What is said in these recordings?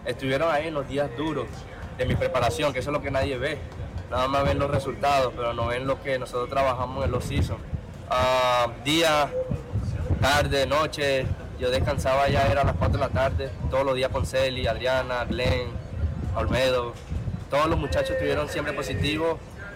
estuvieron ahí en los días duros de mi preparación, que eso es lo que nadie ve. Nada más ven los resultados, pero no ven lo que nosotros trabajamos en los seasons. Día, tarde, noche, yo descansaba ya, era a las 4 de la tarde, todos los días con Celi, Adriana, Glenn, Olmedo. Todos los muchachos estuvieron siempre positivos,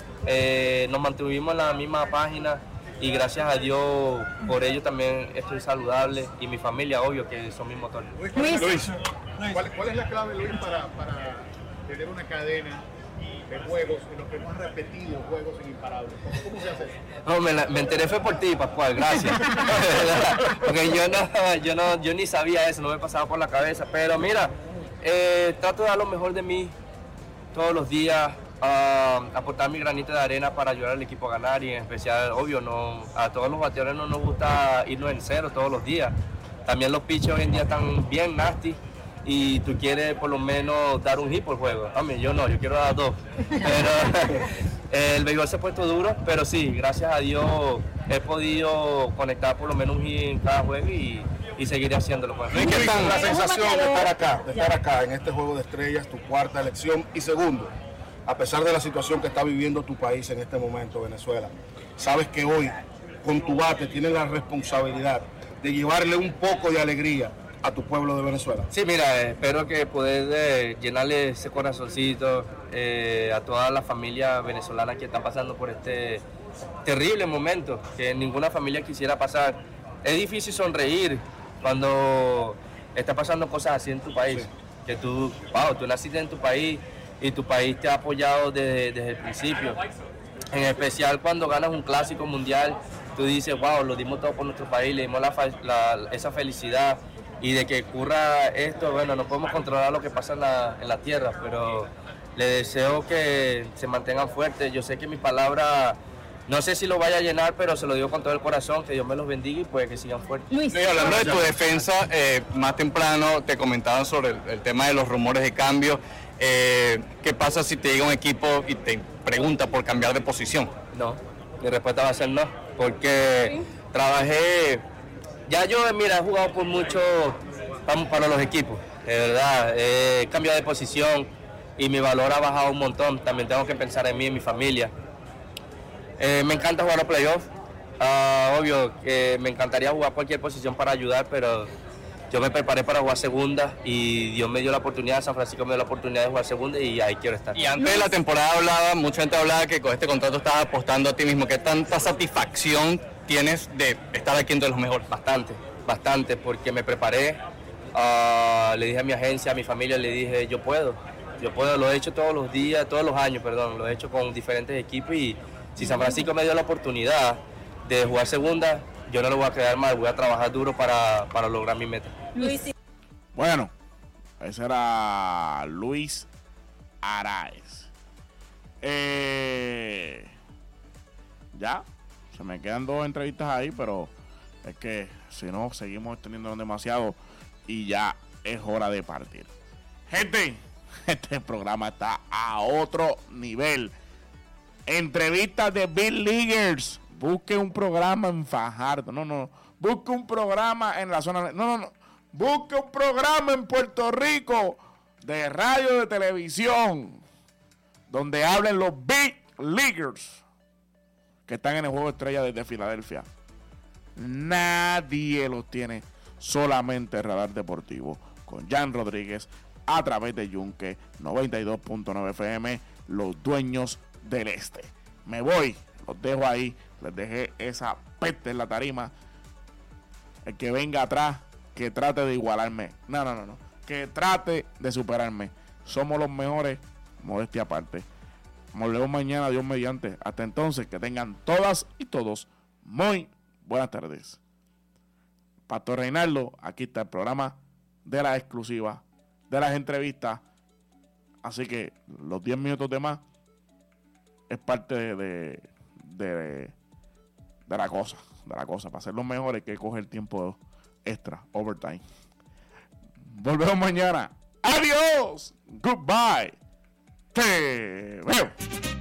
nos mantuvimos en la misma página y gracias a Dios por ello también estoy saludable y mi familia, obvio, que son mis motores. Luis, ¿cuál es la clave, Luis, para tener una cadena de juegos en los que no has repetido juegos en imparables? ¿Cómo se hace eso? No, me enteré fue por ti, Pascual, gracias. Porque yo ni sabía eso, no me pasaba por la cabeza. Pero mira, trato de dar lo mejor de mí todos los días, aportar mi granito de arena para ayudar al equipo a ganar y en especial, obvio, a todos los bateadores no nos gusta irnos en cero todos los días. También los pitchers hoy en día están bien nasty y tú quieres por lo menos dar un hit por juego. Yo no, yo quiero dar 2. Pero el béisbol se ha puesto duro, pero sí, gracias a Dios he podido conectar por lo menos un hit en cada juego y seguiré haciéndolo. Pues. ¿Qué tal la sensación de estar acá en este Juego de Estrellas, tu cuarta elección? Y segundo, a pesar de la situación que está viviendo tu país en este momento, Venezuela, sabes que hoy con tu bate tienes la responsabilidad de llevarle un poco de alegría a tu pueblo de Venezuela. Sí, mira, espero que poder llenarle ese corazoncito a todas las familias venezolanas que están pasando por este terrible momento que ninguna familia quisiera pasar. Es difícil sonreír cuando está pasando cosas así en tu país, sí. Que tú naciste en tu país y tu país te ha apoyado desde el principio. En especial cuando ganas un clásico mundial, tú dices, wow, lo dimos todo por nuestro país, le dimos esa felicidad. Y de que ocurra esto, bueno, no podemos controlar lo que pasa en la tierra, pero les deseo que se mantengan fuertes. Yo sé que mis palabras, no sé si lo vaya a llenar, pero se lo digo con todo el corazón, que Dios me los bendiga y pues que sigan fuertes. Luis, hablando de tu defensa, más temprano te comentaban sobre el tema de los rumores de cambio. ¿Qué pasa si te llega un equipo y te pregunta por cambiar de posición? No, mi respuesta va a ser no, porque trabajé... Ya yo, mira, he jugado por mucho para los equipos, de verdad, he cambiado de posición y mi valor ha bajado un montón. También tengo que pensar en mí, en mi familia. Me encanta jugar a playoffs, obvio que me encantaría jugar cualquier posición para ayudar, pero yo me preparé para jugar segunda y Dios me dio la oportunidad, San Francisco me dio la oportunidad de jugar segunda y ahí quiero estar. Y antes de la temporada mucha gente hablaba que con este contrato estabas apostando a ti mismo. ¿Qué tanta satisfacción tienes de estar aquí entre los mejores? Bastante, porque me preparé, le dije a mi agencia, a mi familia, le dije, yo puedo, lo he hecho todos los años, lo he hecho con diferentes equipos y si San Francisco me dio la oportunidad de jugar segunda, yo no lo voy a quedar mal, voy a trabajar duro para lograr mi meta. Luis. Bueno, ese era Luis Arraez. Ya, se me quedan 2 entrevistas ahí, pero es que si no, seguimos extendiendo demasiado y ya es hora de partir. Gente, este programa está a otro nivel. Entrevistas de Big Leaguers. Busque un programa en Fajardo. No. Busque un programa en la zona. No. Busque un programa en Puerto Rico de radio, de televisión, donde hablen los Big Leaguers que están en el Juego de Estrellas desde Filadelfia. Nadie los tiene, solamente Radar Deportivo con Jan Rodríguez a través de Yunque 92.9 FM, los dueños del este. Me voy, los dejo ahí, les dejé esa peste en la tarima. El que venga atrás, que trate de igualarme. No, que trate de superarme. Somos los mejores, modestia aparte. Nos vemos mañana, Dios mediante. Hasta entonces, que tengan todas y todos muy buenas tardes. Pastor Reinaldo, aquí está el programa de las exclusivas, de las entrevistas. Así que los 10 minutos de más es parte de la cosa. Para ser los mejores hay que coger tiempo extra, overtime. Volvemos mañana. Adiós. Goodbye. Te veo.